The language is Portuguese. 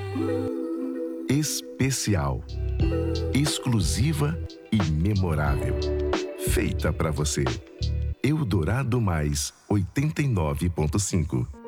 Especial, exclusiva e memorável. Feita para você. Eldorado Mais 89.5.